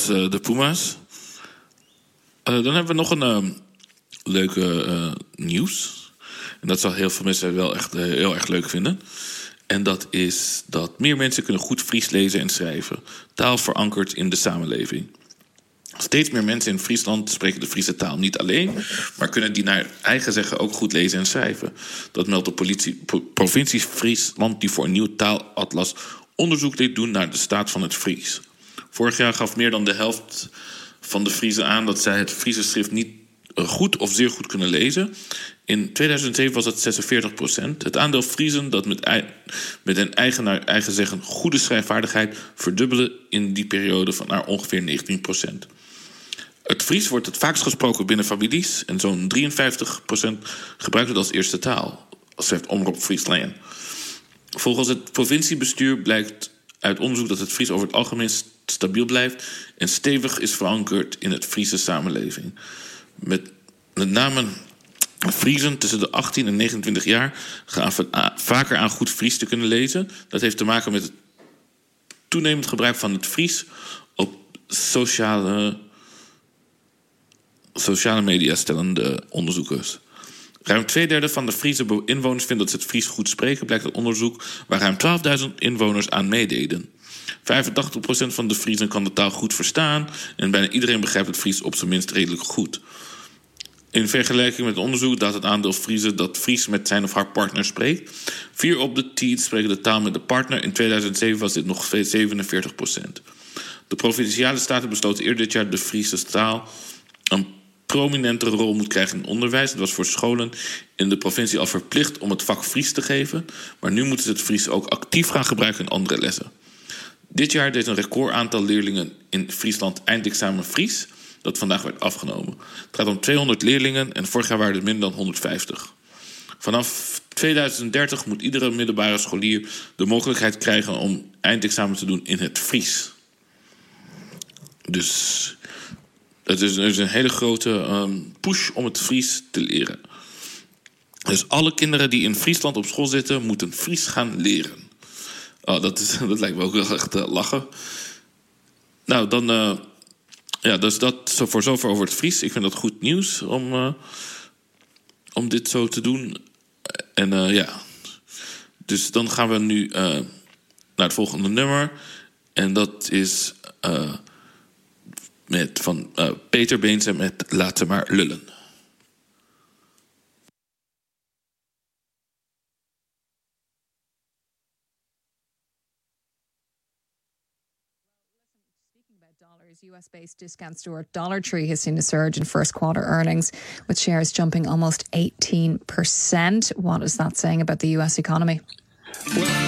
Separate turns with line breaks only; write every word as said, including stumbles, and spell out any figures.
was uh, de Puma's. Uh, dan hebben we nog een uh, leuke uh, nieuws. En dat zal heel veel mensen wel echt uh, heel erg leuk vinden. En dat is dat meer mensen kunnen goed Fries lezen en schrijven. Taal verankerd in de samenleving. Steeds meer mensen in Friesland spreken de Friese taal niet alleen, maar kunnen die naar eigen zeggen ook goed lezen en schrijven. Dat meldt de politie, pro- provincie Friesland, die voor een nieuw taalatlas onderzoek liet doen naar de staat van het Fries. Vorig jaar gaf meer dan de helft van de Friezen aan dat zij het Friese schrift niet goed of zeer goed kunnen lezen. In tweeduizend zeven was het zesenveertig procent. Het aandeel Friezen dat met, ei, met een eigen naar eigen zeggen goede schrijfvaardigheid verdubbelde in die periode van naar ongeveer negentien procent. Het Fries wordt het vaakst gesproken binnen families en zo'n drieënvijftig procent gebruikt het als eerste taal, schrijft Omroep Friesland. Volgens het provinciebestuur blijkt uit onderzoek dat het Fries over het algemeen stabiel blijft en stevig is verankerd in het Friese samenleving. Met, met name Friezen tussen de achttien en negenentwintig jaar gaan vaker aan goed Fries te kunnen lezen. Dat heeft te maken met het toenemend gebruik van het Fries op sociale, sociale media, stellen de onderzoekers. Ruim twee derde van de Friese inwoners vindt dat ze het Fries goed spreken, blijkt uit onderzoek waar ruim twaalfduizend inwoners aan meededen. vijfentachtig procent van de Friezen kan de taal goed verstaan en bijna iedereen begrijpt het Fries op zijn minst redelijk goed. In vergelijking met het onderzoek dat het aandeel Friezen dat Fries met zijn of haar partner spreekt. Vier op de tien spreken de taal met de partner. In tweeduizend zeven was dit nog zevenenveertig procent. De provinciale staten besloten eerder dit jaar de Friese taal een prominentere rol moet krijgen in het onderwijs. Het was voor scholen in de provincie al verplicht om het vak Fries te geven. Maar nu moeten ze het Fries ook actief gaan gebruiken in andere lessen. Dit jaar deed een recordaantal leerlingen in Friesland eindexamen Fries, dat vandaag werd afgenomen. Het gaat om tweehonderd leerlingen en vorig jaar waren het minder dan honderdvijftig. Vanaf tweeduizend dertig moet iedere middelbare scholier de mogelijkheid krijgen om eindexamen te doen in het Fries. Dus het is, er is een hele grote um, push om het Fries te leren. Dus alle kinderen die in Friesland op school zitten, moeten Fries gaan leren. Oh, dat, is, dat lijkt me ook wel echt uh, lachen. Nou, dan Uh, Ja, dus dat voor zover over het Fries. Ik vind dat goed nieuws om, uh, om dit zo te doen. En uh, ja, dus dan gaan we nu uh, naar het volgende nummer. En dat is uh, met, van uh, Peter Beense met Laat ze maar lullen.
U S-based discount store Dollar Tree has seen a surge in first quarter earnings, with shares jumping almost eighteen percent. What is that saying about the U S economy? Well,